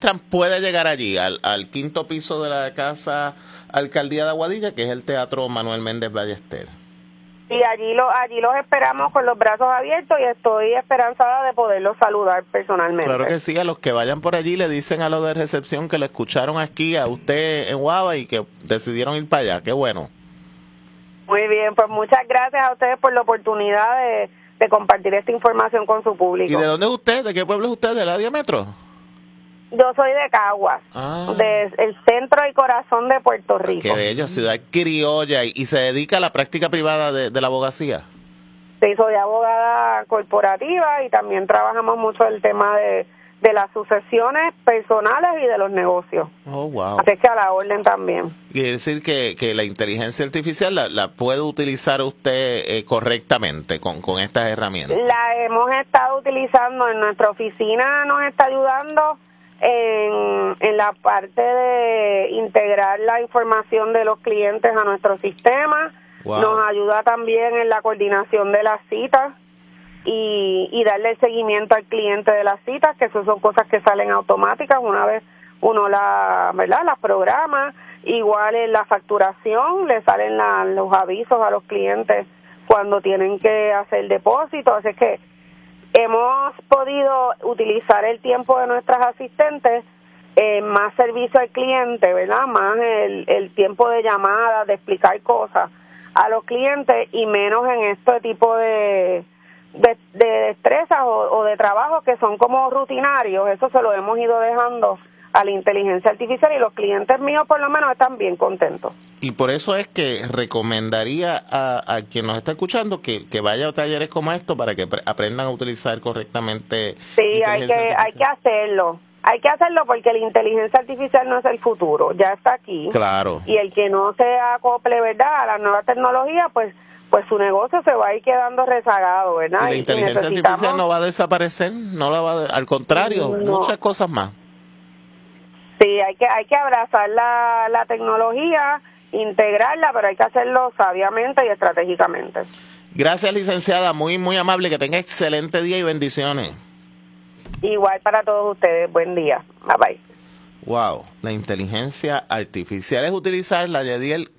entran puede llegar allí, al quinto piso de la Casa Alcaldía de Aguadilla, que es el Teatro Manuel Méndez Ballester. Y allí los esperamos con los brazos abiertos y estoy esperanzada de poderlos saludar personalmente. Claro que sí, a los que vayan por allí le dicen a los de recepción que lo escucharon aquí a usted en Guava y que decidieron ir para allá. Qué bueno. Muy bien, pues muchas gracias a ustedes por la oportunidad de compartir esta información con su público. ¿Y de dónde es usted? ¿De qué pueblo es usted? ¿Del área metro? Yo soy de Caguas, del centro y corazón de Puerto Rico. Qué bello, ciudad criolla. ¿Y se dedica a la práctica privada de la abogacía? Sí, soy abogada corporativa y también trabajamos mucho el tema de las sucesiones personales y de los negocios. Oh, wow. Así que a la orden también. Quiere decir que la inteligencia artificial la puede utilizar usted correctamente con estas herramientas. La hemos estado utilizando en nuestra oficina, nos está ayudando en la parte de integrar la información de los clientes a nuestro sistema. Wow. Nos ayuda también en la coordinación de las citas y darle el seguimiento al cliente de las citas, que eso son cosas que salen automáticas una vez uno las programa. Igual en la facturación le salen los avisos a los clientes cuando tienen que hacer depósitos, así que hemos podido utilizar el tiempo de nuestras asistentes en más servicio al cliente, ¿verdad? Más el tiempo de llamadas, de explicar cosas a los clientes y menos en este tipo de destrezas o de trabajos que son como rutinarios. Eso se lo hemos ido dejando a la inteligencia artificial y los clientes míos por lo menos están bien contentos. Y por eso es que recomendaría a quien nos está escuchando que vaya a talleres como estos para que aprendan a utilizar correctamente. Sí, hay que hacerlo. Hay que hacerlo porque la inteligencia artificial no es el futuro, ya está aquí. Claro. Y el que no se acople, ¿verdad?, a la nueva tecnología, pues su negocio se va a ir quedando rezagado, ¿verdad? Y la inteligencia artificial no va a desaparecer, al contrario, muchas cosas más. Sí, hay que abrazar la tecnología, integrarla, pero hay que hacerlo sabiamente y estratégicamente. Gracias, licenciada, muy muy amable, que tenga excelente día y bendiciones. Igual para todos ustedes, buen día. Bye bye. Wow, la inteligencia artificial es utilizarla, Yadiel,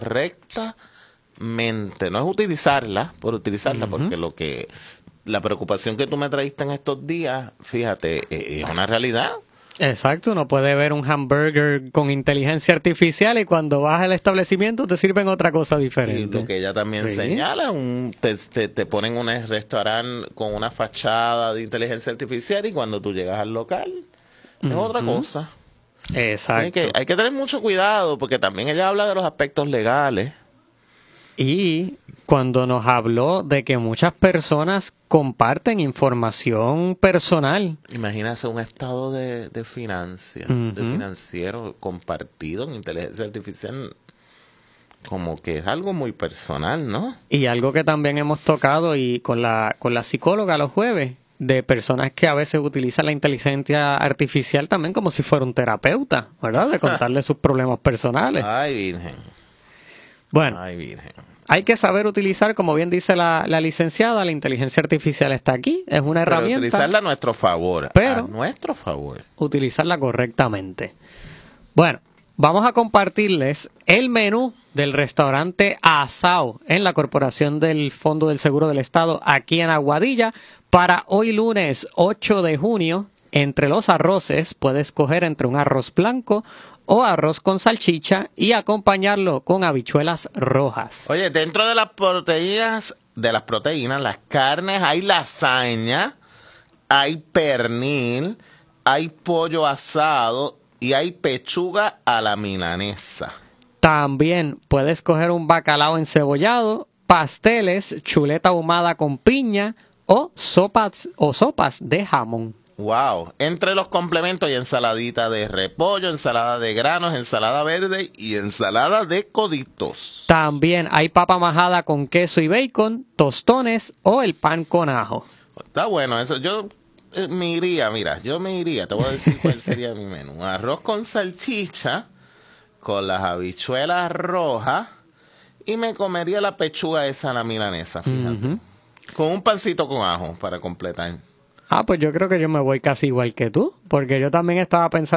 correctamente. No es utilizarla por utilizarla, porque la preocupación que tú me trajiste en estos días, fíjate, es una realidad. Exacto, uno puede ver un hamburger con inteligencia artificial y cuando vas al establecimiento te sirven otra cosa diferente. Y lo que ella también señala, te ponen un restaurante con una fachada de inteligencia artificial y cuando tú llegas al local es otra cosa. Exacto. Así que hay que tener mucho cuidado porque también ella habla de los aspectos legales. Y cuando nos habló de que muchas personas comparten información personal. Imagínate un estado de financiero compartido en inteligencia artificial, como que es algo muy personal, ¿no? Y algo que también hemos tocado y con la psicóloga los jueves, de personas que a veces utilizan la inteligencia artificial también como si fuera un terapeuta, ¿verdad? De contarle sus problemas personales. Ay, virgen. Bueno. Ay, virgen. Hay que saber utilizar, como bien dice la licenciada, la inteligencia artificial está aquí, es una herramienta. Pero utilizarla a nuestro favor, utilizarla correctamente. Bueno, vamos a compartirles el menú del restaurante Asao en la Corporación del Fondo del Seguro del Estado aquí en Aguadilla para hoy lunes 8 de junio. Entre los arroces puedes escoger entre un arroz blanco o arroz con salchicha y acompañarlo con habichuelas rojas. Oye, dentro de las proteínas, las carnes, hay lasaña, hay pernil, hay pollo asado y hay pechuga a la milanesa. También puedes coger un bacalao encebollado, pasteles, chuleta ahumada con piña o sopas de jamón. Wow, entre los complementos hay ensaladita de repollo, ensalada de granos, ensalada verde y ensalada de coditos. También hay papa majada con queso y bacon, tostones o el pan con ajo. Está bueno eso. Yo me iría, te voy a decir cuál sería mi menú. Arroz con salchicha, con las habichuelas rojas y me comería la pechuga esa a la milanesa, fíjate. Con un pancito con ajo para completar. Pues yo creo que yo me voy casi igual que tú, porque yo también estaba pensando